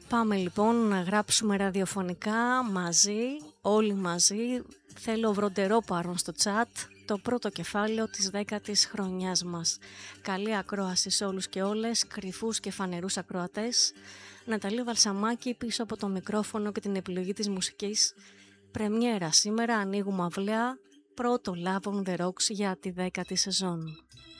Πάμε λοιπόν να γράψουμε ραδιοφωνικά μαζί, όλοι μαζί. Θέλω βροντερό παρόν στο chat, το πρώτο κεφάλαιο της 10ης χρονιάς μας. Καλή ακρόαση σε όλους και όλες, κρυφούς και φανερούς ακροατές. Ναταλή Βαλσαμάκη πίσω από το μικρόφωνο και την επιλογή της μουσικής. Πρεμιέρα σήμερα, ανοίγουμε αυλαία, πρώτο Love on the Rocks για τη 10η σεζόν.